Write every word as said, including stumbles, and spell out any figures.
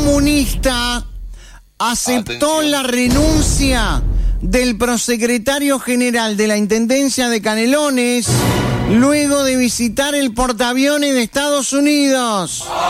comunista aceptó Atención. la renuncia del prosecretario general de la Intendencia de Canelones luego de visitar el portaaviones de Estados Unidos.